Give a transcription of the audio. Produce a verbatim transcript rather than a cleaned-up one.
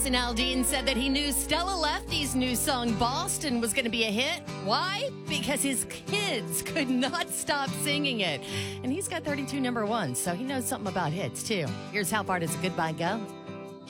Jason Aldean said that he knew Stella Lefty's new song Boston was going to be a hit. Why? Because his kids could not stop singing it. And he's got thirty-two number ones, so he knows something about hits, too. Here's How Far Does a Goodbye Go?